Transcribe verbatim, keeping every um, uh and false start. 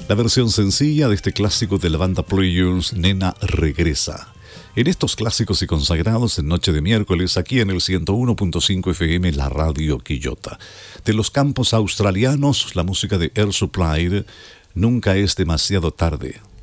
La versión sencilla de este clásico de la banda Players, Nena Regresa. En estos clásicos y consagrados en noche de miércoles, aquí en el ciento uno punto cinco F M, la radio Quillota. De los campos australianos, la música de Air Supply, Nunca es demasiado tarde.